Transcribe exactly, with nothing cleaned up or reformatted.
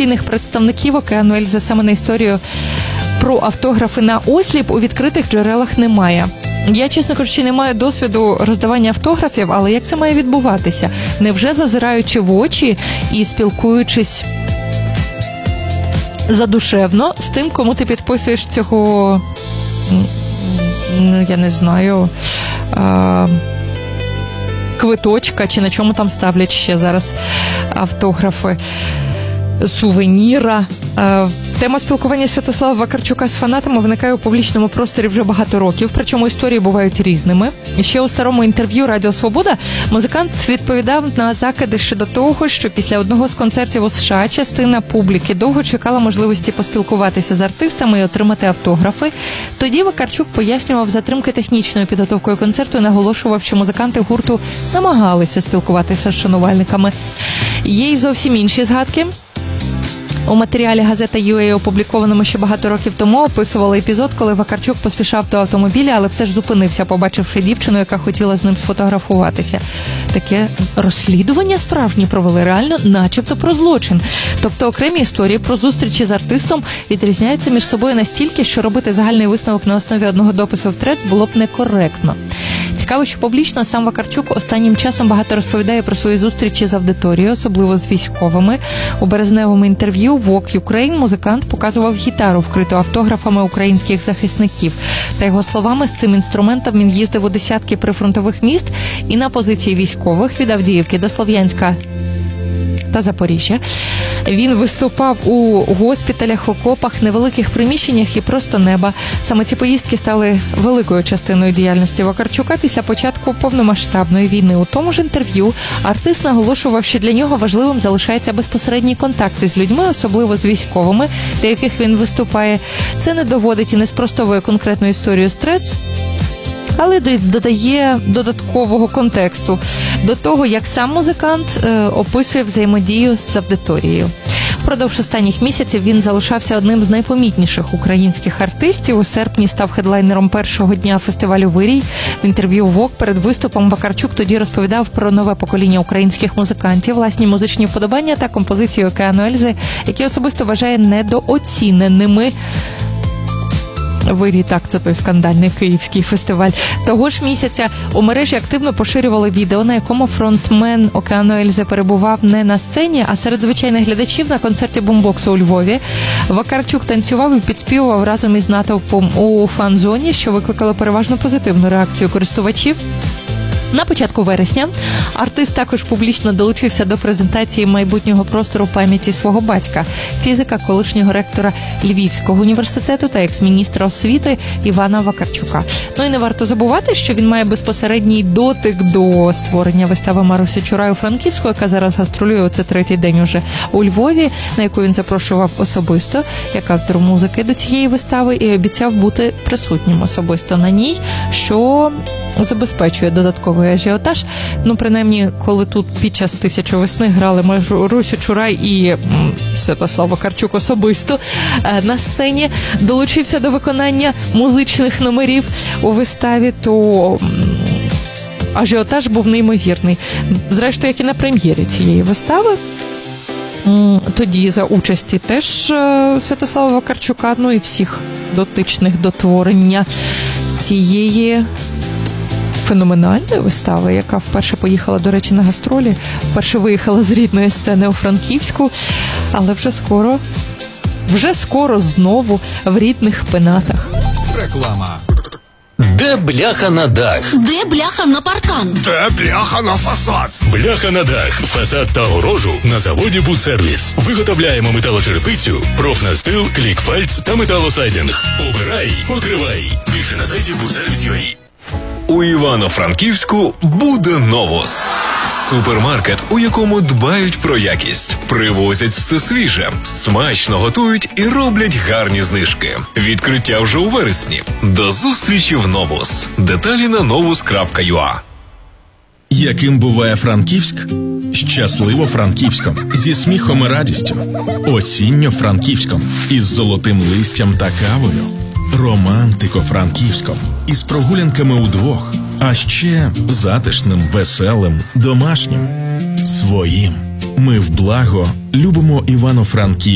офіційних представників «Океану Ельзи» саме на історію про автографи на осліп у відкритих джерелах немає. Я, чесно кажучи, не маю досвіду роздавання автографів, але як це має відбуватися? Невже зазираючи в очі і спілкуючись задушевно з тим, кому ти підписуєш цього, ну, я не знаю, а, квиточка, чи на чому там ставлять ще зараз автографи, сувеніра. Тема спілкування Святослава Вакарчука з фанатами виникає у публічному просторі вже багато років, причому історії бувають різними. Ще у старому інтерв'ю «Радіо Свобода» музикант відповідав на закиди щодо того, що після одного з концертів у США частина публіки довго чекала можливості поспілкуватися з артистами і отримати автографи. Тоді Вакарчук пояснював затримки технічною підготовкою концерту і наголошував, що музиканти гурту намагалися спілкуватися з шанувальниками. Є й зовсім інші згадки. У матеріалі газета ю ей, опублікованому ще багато років тому, описували епізод, коли Вакарчук поспішав до автомобіля, але все ж зупинився, побачивши дівчину, яка хотіла з ним сфотографуватися. Таке розслідування справжнє провели, реально, начебто про злочин. Тобто окремі історії про зустрічі з артистом відрізняються між собою настільки, що робити загальний висновок на основі одного допису в Трец було б некоректно. Цікаво, що публічно сам Вакарчук останнім часом багато розповідає про свої зустрічі з аудиторією, особливо з військовими. У березневому інтерв'ю Vogue Ukraine музикант показував гітару, вкриту автографами українських захисників. За його словами, з цим інструментом він їздив у десятки прифронтових міст і на позиції військових від Авдіївки до Слов'янська та Запоріжжя. Він виступав у госпіталях, окопах, невеликих приміщеннях і просто неба. Саме ці поїздки стали великою частиною діяльності Вакарчука після початку повномасштабної війни. У тому ж інтерв'ю артист наголошував, що для нього важливим залишається безпосередній контакт з людьми, особливо з військовими, для яких він виступає. Це не доводить і не спростовує конкретну історію з Трец, але додає додаткового контексту до того, як сам музикант е, описує взаємодію з аудиторією. Впродовж останніх місяців він залишався одним з найпомітніших українських артистів. У серпні став хедлайнером першого дня фестивалю «Вирій». В інтерв'ю Vogue перед виступом Вакарчук тоді розповідав про нове покоління українських музикантів, власні музичні вподобання та композиції «Океану Ельзи», які особисто вважає недооціненими. «Вирій», так, це той скандальний київський фестиваль. Того ж місяця у мережі активно поширювали відео, на якому фронтмен «Океану Ельзи» перебував не на сцені, а серед звичайних глядачів на концерті бумбоксу у Львові. Вакарчук танцював і підспівував разом із натовпом у фан-зоні, що викликало переважно позитивну реакцію користувачів. На початку вересня артист також публічно долучився до презентації майбутнього простору пам'яті свого батька, фізика, колишнього ректора Львівського університету та екс-міністра освіти Івана Вакарчука. Ну і не варто забувати, що він має безпосередній дотик до створення вистави Марусі Чурай у Франківську, яка зараз гастролює, оце третій день уже у Львові, на яку він запрошував особисто, як автор музики до цієї вистави, і обіцяв бути присутнім особисто на ній, що забезпечує додатковий ажіотаж. Ну, принаймні, коли тут під час «Тисячі весни» грали Марусю Чурай і Святослав Вакарчук особисто на сцені долучився до виконання музичних номерів у виставі, то ажіотаж був неймовірний. Зрештою, як і на прем'єрі цієї вистави. Тоді за участі теж Святослава Вакарчука, ну і всіх дотичних до творення цієї феноменальної вистави, яка вперше поїхала, до речі, на гастролі, вперше виїхала з рідної сцени у Франківську, але вже скоро, вже скоро знову в рідних Пенатах. Реклама. Де бляха на дах? Де бляха на паркан? Де бляха на фасад? Бляха на дах, фасад та огорожу на заводі «Будсервіс». Виготовляємо металочерепицю, профнастил, клікфальц та металосайдинг. Обирай, покривай. Більше на сайті будсервіс крапка ю а. У Івано-Франківську буде «Новус». Супермаркет, у якому дбають про якість, привозять все свіже, смачно готують і роблять гарні знижки. Відкриття вже у вересні. До зустрічі в «Новус». Деталі на новус крапка ю а. Яким буває Франківськ? Щасливо Франківськом, зі сміхом і радістю. Осінньо Франківськом, із золотим листям та кавою. Романтико Франківськом, із прогулянками удвох, а ще затишним, веселим, домашнім, своїм. Ми в благо любимо Івано-Франківськ.